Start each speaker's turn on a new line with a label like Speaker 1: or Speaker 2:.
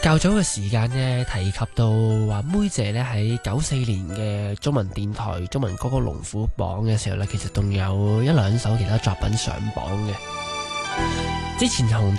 Speaker 1: 較早嘅時間呢，提及到話妹姐呢喺94年嘅中文電台中文歌曲龍虎榜嘅時候呢，其實仲有一兩首其他作品上榜嘅。之前同